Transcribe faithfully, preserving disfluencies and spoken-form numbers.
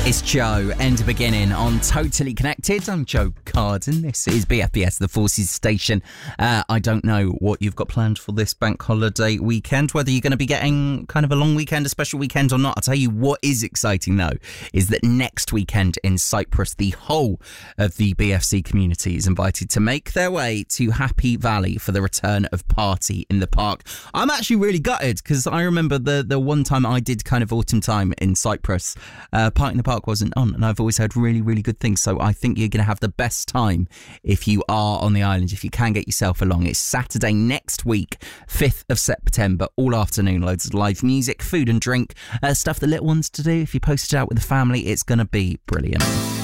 It's Joe, End of Beginning on Totally Connected. I'm Joe Carden. This is B F B S, the Forces Station. Uh, I don't know what you've got planned for this bank holiday weekend, whether you're going to be getting kind of a long weekend, a special weekend or not. I'll tell you what is exciting, though, is that next weekend in Cyprus, the whole of the B F C community is invited to make their way to Happy Valley for the return of Party in the Park. I'm actually really gutted because I remember the, the one time I did kind of autumn time in Cyprus, uh, Party in the Park wasn't on, and I've always heard really, really good things. So I think you're going to have the best time if you are on the island, if you can get yourself along. It's Saturday next week, fifth of September, all afternoon. Loads of live music, food and drink, uh, stuff the little ones to do. If you post it out with the family, it's going to be brilliant.